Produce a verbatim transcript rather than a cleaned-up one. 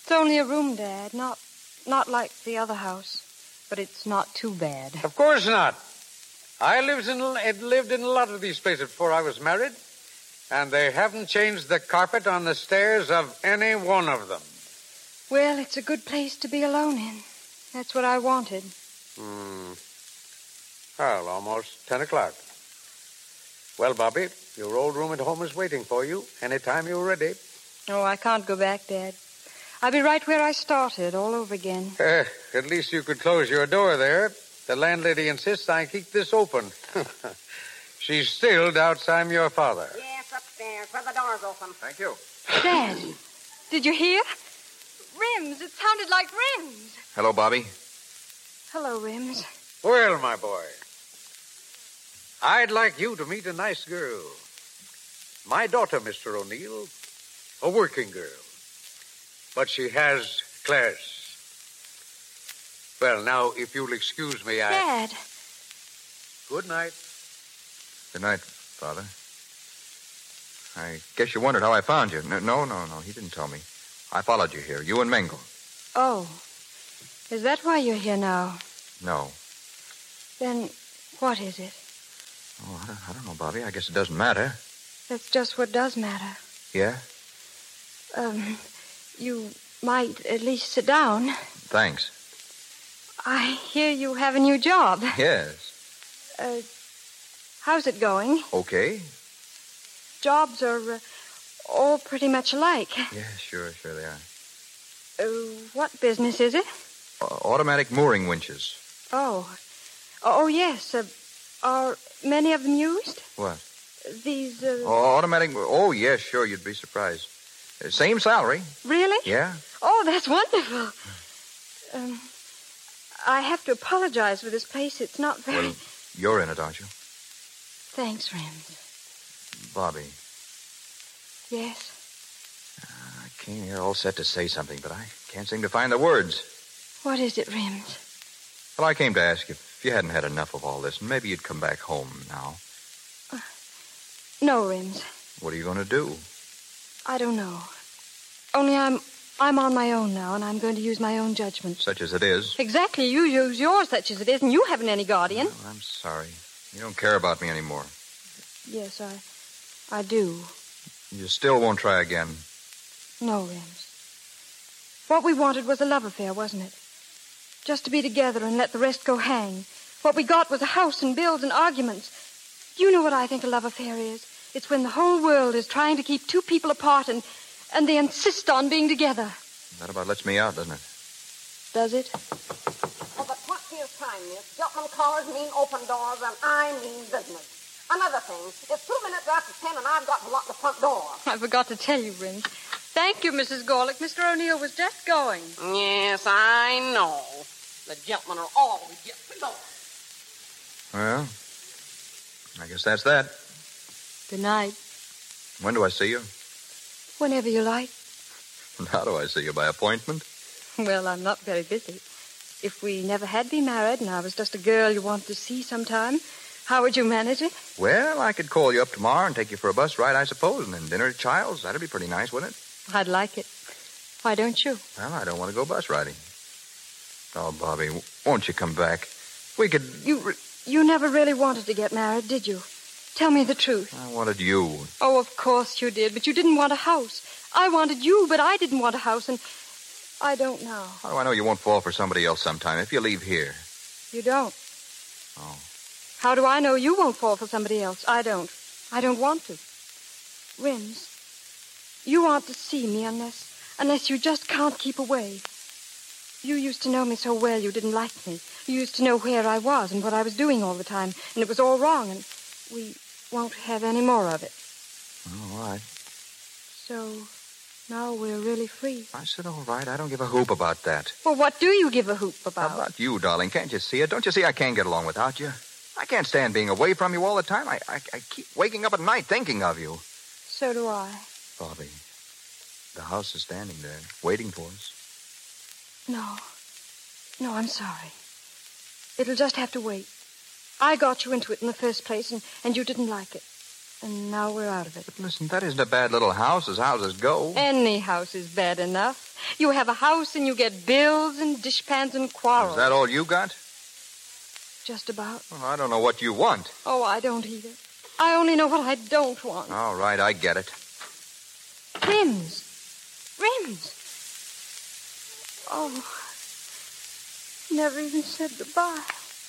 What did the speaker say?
It's only a room, Dad. Not, not like the other house. But it's not too bad. Of course not. I lived in, lived in a lot of these places before I was married, and they haven't changed the carpet on the stairs of any one of them. Well, it's a good place to be alone in. That's what I wanted. Hmm. Well, almost ten o'clock. Well, Bobby, your old room at home is waiting for you anytime you're ready. Oh, I can't go back, Dad. I'll be right where I started, all over again. Uh, at least you could close your door there. The landlady insists I keep this open. She still doubts I'm your father. Yes, upstairs, where the door's open. Thank you. Dad, did you hear? Rims. It sounded like Rims. Hello, Bobby. Hello, Rims. Well, my boy, I'd like you to meet a nice girl. My daughter, Mister O'Neill, a working girl. But she has class. Well, now, if you'll excuse me, I... Dad. Good night. Good night, Father. I guess you wondered how I found you. No, no, no, no. He didn't tell me. I followed you here, you and Mingle. Oh. Is that why you're here now? No. Then what is it? Oh, I don't, I don't know, Bobby. I guess it doesn't matter. That's just what does matter. Yeah? Um... You might at least sit down. Thanks. I hear you have a new job. Yes. Uh, how's it going? Okay. Jobs are uh, all pretty much alike. Yeah, sure, sure they are. Uh, what business is it? Uh, automatic mooring winches. Oh. Oh, yes. Uh, are many of them used? What? These, uh... Oh, automatic... Oh, yes, sure, you'd be surprised. Uh, same salary. Really? Yeah. Oh, that's wonderful. Um, I have to apologize for this place. It's not very... Well, you're in it, aren't you? Thanks, Rims. Bobby. Yes? Uh, I came here all set to say something, but I can't seem to find the words. What is it, Rims? Well, I came to ask if you hadn't had enough of all this, and maybe you'd come back home now. Uh, no, Rims. What are you going to do? I don't know. Only I'm I'm on my own now, and I'm going to use my own judgment. Such as it is. Exactly. You use yours, such as it is, and you haven't any guardian. Well, I'm sorry. You don't care about me anymore. Yes, I I do. You still won't try again. No, Rims. What we wanted was a love affair, wasn't it? Just to be together and let the rest go hang. What we got was a house and bills and arguments. You know what I think a love affair is? It's when the whole world is trying to keep two people apart and, and they insist on being together. That about lets me out, doesn't it? Does it? Oh, but what here's time, miss? Gentlemen callers mean open doors, and I mean business. Another thing, it's two minutes after ten, and I've got to lock the front door. I forgot to tell you, Rims. Thank you, Missus Gorlick. Mister O'Neill was just going. Yes, I know. The gentlemen are always just below. Well, I guess that's that. Good night. When do I see you? Whenever you like. How do I see you? By appointment? Well, I'm not very busy. If we never had been married and I was just a girl you wanted to see sometime, how would you manage it? Well, I could call you up tomorrow and take you for a bus ride, I suppose, and then dinner at Child's. That'd be pretty nice, wouldn't it? I'd like it. Why don't you? Well, I don't want to go bus riding. Oh, Bobby, won't you come back? We could... You, you never really wanted to get married, did you? Tell me the truth. I wanted you. Oh, of course you did, but you didn't want a house. I wanted you, but I didn't want a house, and I don't know. How do I know you won't fall for somebody else sometime if you leave here? You don't. Oh. How do I know you won't fall for somebody else? I don't. I don't want to. Rims, you aren't to see me unless, unless you just can't keep away. You used to know me so well you didn't like me. You used to know where I was and what I was doing all the time, and it was all wrong, and we won't have any more of it. All right. So, now we're really free. I said all right. I don't give a hoop about that. Well, what do you give a hoop about? How about you, darling? Can't you see it? Don't you see I can't get along without you? I can't stand being away from you all the time. I, I, I keep waking up at night thinking of you. So do I. Bobby, the house is standing there, waiting for us. No. No, I'm sorry. It'll just have to wait. I got you into it in the first place, and, and you didn't like it. And now we're out of it. But listen, that isn't a bad little house as houses go. Any house is bad enough. You have a house and you get bills and dishpans and quarrels. Is that all you got? Just about. Well, I don't know what you want. Oh, I don't either. I only know what I don't want. All right, I get it. Rims. Rims. Oh, never even said goodbye.